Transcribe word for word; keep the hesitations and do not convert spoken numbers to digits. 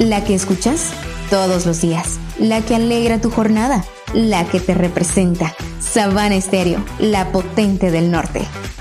La que escuchas todos los días, la que alegra tu jornada, la que te representa. Savana Estéreo, la potente del norte.